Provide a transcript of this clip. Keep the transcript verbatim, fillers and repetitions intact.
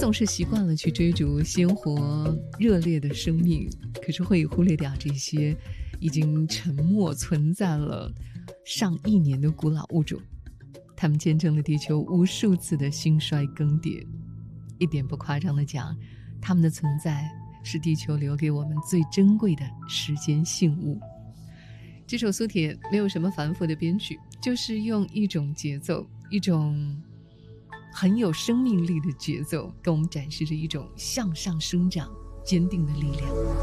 总是习惯了去追逐鲜活热烈的生命，可是会忽略掉这些已经沉默存在了上亿年的古老物种。它们见证了地球无数次的兴衰更迭，一点不夸张地讲，它们的存在是地球留给我们最珍贵的时间信物。这首苏铁没有什么繁复的编曲，就是用一种节奏，一种很有生命力的节奏，给我们展示着一种向上生长坚定的力量。